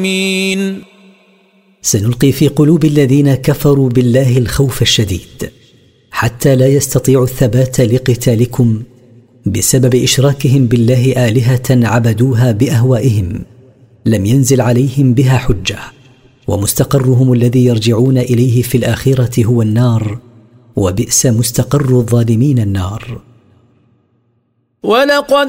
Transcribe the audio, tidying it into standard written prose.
سنلقي في قلوب الذين كفروا بالله الخوف الشديد حتى لا يستطيعوا الثبات لقتالكم بسبب إشراكهم بالله آلهة عبدوها بأهوائهم لم ينزل عليهم بها حجة، ومستقرهم الذي يرجعون إليه في الآخرة هو النار، وبئس مستقر الظالمين النار. ولقد